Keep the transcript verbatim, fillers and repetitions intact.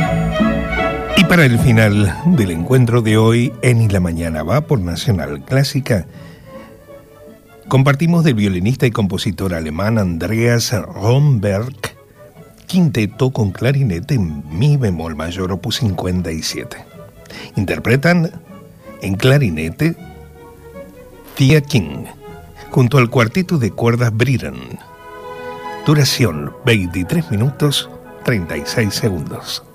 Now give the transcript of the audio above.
Y para el final del encuentro de hoy, en Y la Mañana Va por Nacional Clásica, compartimos del violinista y compositor alemán Andreas Romberg, quinteto con clarinete en mi bemol mayor opus cincuenta y siete. Interpretan en clarinete Thea King, junto al cuarteto de cuerdas Britten. Duración veintitrés minutos treinta y seis segundos.